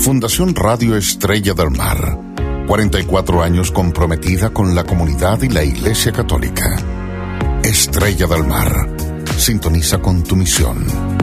Fundación Radio Estrella del Mar, 44 años comprometida con la comunidad y la Iglesia Católica. Estrella del Mar, sintoniza con tu misión.